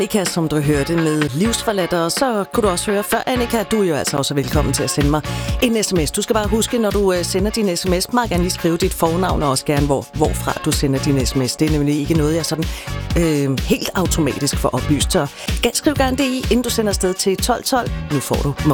Annika, som du hørte med livsforladtere, så kunne du også høre før. Annika, du er jo altså også velkommen til at sende mig en sms. Du skal bare huske, når du sender din sms, meget gerne lige skrive dit fornavn og også gerne, hvorfra du sender din sms. Det er nemlig ikke noget, jeg sådan helt automatisk får oplyst. Så skriv gerne det i, inden du sender afsted til 1212. Nu får du